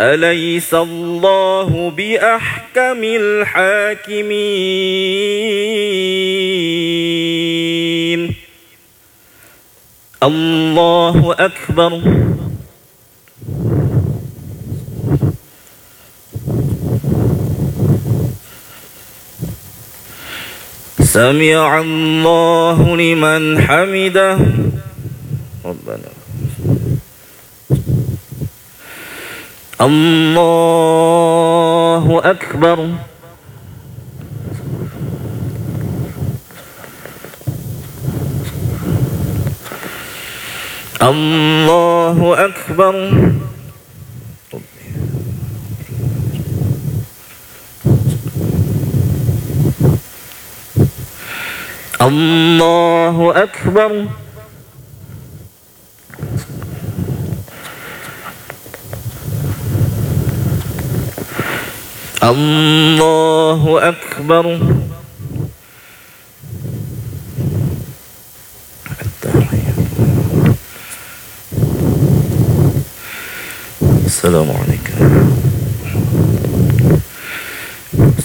أليس الله بأحكم الحاكمين. الله أكبر. سمع الله لمن حمده. ربنا الله أكبر. الله أكبر. الله أكبر. الله أكبر. السلام عليكم.